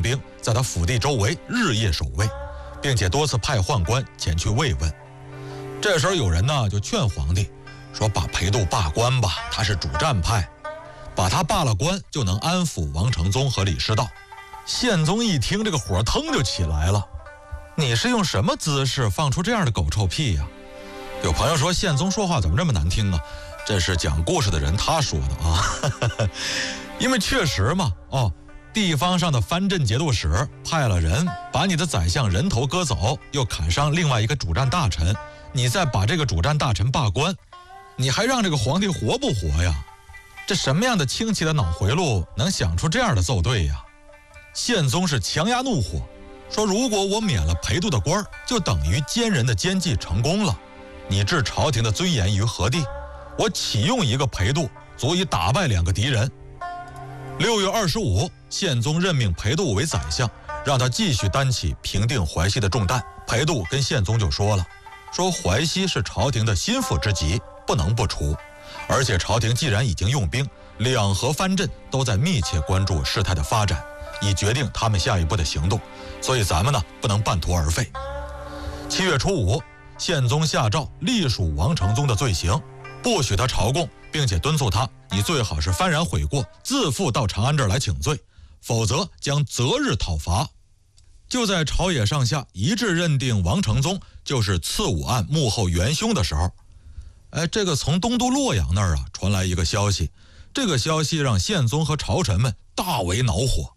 兵在他府地周围日夜守卫，并且多次派宦官前去慰问。这时候有人呢就劝皇帝说，把裴度罢官吧，他是主战派，把他罢了官就能安抚王承宗和李师道。宪宗一听，这个火腾就起来了，你是用什么姿势放出这样的狗臭屁呀？有朋友说宪宗说话怎么这么难听啊？这是讲故事的人他说的啊。因为确实嘛，地方上的藩镇节度使派了人把你的宰相人头割走，又砍伤另外一个主战大臣，你再把这个主战大臣罢官，你还让这个皇帝活不活呀？这什么样的清奇的脑回路能想出这样的奏对呀？宪宗是强压怒火，说如果我免了裴度的官，就等于奸人的奸计成功了，你置朝廷的尊严于何地？我启用一个裴度，足以打败2个敌人。6月25，宪宗任命裴度为宰相，让他继续担起平定淮西的重担。裴度跟宪宗就说了，说淮西是朝廷的心腹之疾，不能不除。而且朝廷既然已经用兵，2河藩镇都在密切关注事态的发展，以决定他们下一步的行动，所以咱们呢不能半途而废。7月初5，宪宗下诏隶属王承宗的罪行，不许他朝贡，并且敦促他，你最好是幡然悔过，自负到长安这儿来请罪，否则将择日讨伐。就在朝野上下一致认定王承宗就是刺武案幕后元凶的时候，这个从东都洛阳那儿传来一个消息，这个消息让宪宗和朝臣们大为恼火。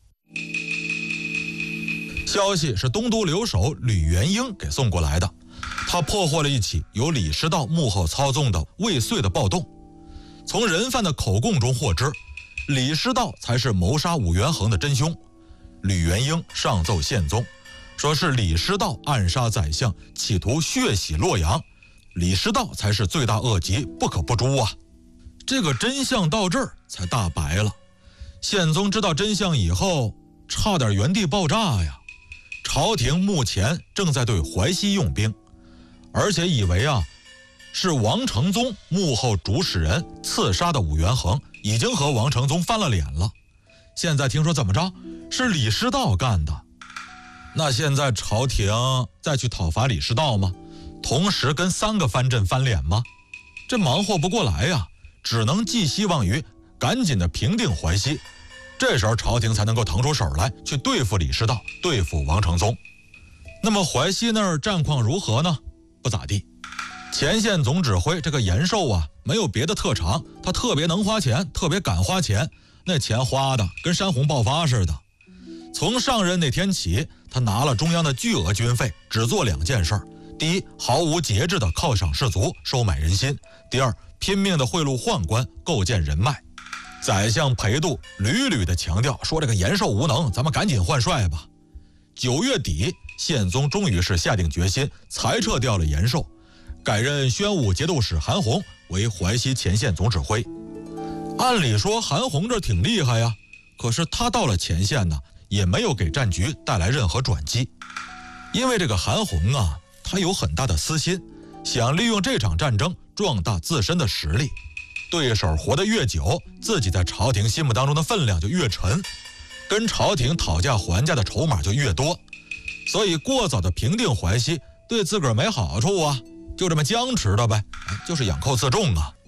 消息是东都留守吕元英给送过来的，他破获了一起由李师道幕后操纵的未遂的暴动。从人犯的口供中获知，李师道才是谋杀武元衡的真凶。吕元英上奏宪宗，说是李师道暗杀宰相，企图血洗洛阳，李师道才是罪大恶极，不可不诛啊！这个真相到这儿才大白了。宪宗知道真相以后，差点原地爆炸呀！朝廷目前正在对淮西用兵，而且以为是王承宗幕后主使人刺杀的武元衡，已经和王承宗翻了脸了。现在听说怎么着，是李师道干的。那现在朝廷再去讨伐李师道吗？同时跟3个藩镇翻脸吗？这忙活不过来呀，只能寄希望于赶紧的平定淮西，这时候朝廷才能够腾出手来去对付李师道，对付王承宗。那么淮西那儿战况如何呢？不咋地。前线总指挥这个延寿没有别的特长，他特别能花钱，特别敢花钱，那钱花的跟山洪爆发似的。从上任那天起，他拿了中央的巨额军费，只做2件事：第一，毫无节制的犒赏士卒，收买人心；第二，拼命的贿赂宦官，构建人脉。宰相裴度屡屡的强调说，这个延寿无能，咱们赶紧换帅吧。9月底，宪宗终于是下定决心，裁撤掉了延寿，改任宣武节度使韩弘为淮西前线总指挥。按理说韩弘这挺厉害呀，可是他到了前线呢，也没有给战局带来任何转机。因为这个韩弘他有很大的私心，想利用这场战争壮大自身的实力。对手活得越久，自己在朝廷心目当中的分量就越沉，跟朝廷讨价还价的筹码就越多。所以过早的平定淮西对自个儿没好处就这么僵持的呗，就是养寇自重啊。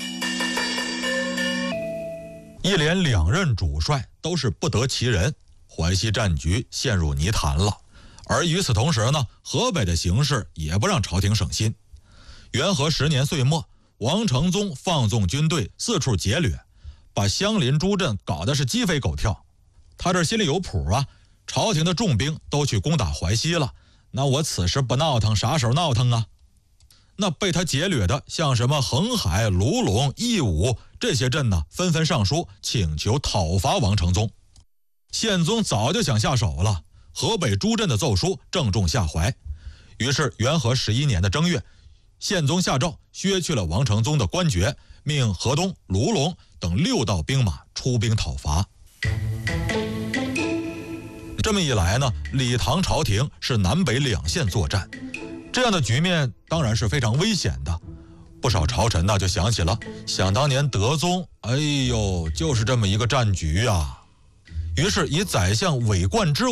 一连2任主帅都是不得其人，淮西战局陷入泥潭了。而与此同时呢，河北的形势也不让朝廷省心。元和10年岁末，王承宗放纵军队四处劫掠，把相邻诸镇搞得是鸡飞狗跳。他这心里有谱朝廷的重兵都去攻打淮西了，那我此时不闹腾，啥时候闹腾那被他劫掠的像什么恒海、卢龙、义武这些镇呢，纷纷上书请求讨伐王承宗。宪宗早就想下手了，河北诸镇的奏书正中下怀。于是元和11年的正月，宪宗下诏削去了王承宗的官爵，命河东、卢龙等6道兵马出兵讨伐。这么一来呢，李唐朝廷是南北2线作战，这样的局面当然是非常危险的。不少朝臣就想起了想当年德宗，就是这么一个战局于是以宰相韦冠之